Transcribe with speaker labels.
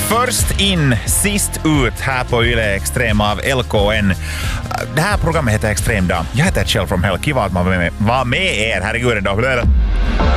Speaker 1: Först in, sist ut här på Yle Extrem av LKN. Det här programmet heter Extrem dag. Jag heter Kjell from Hell. Kiva att man var med er. Herregud, idag.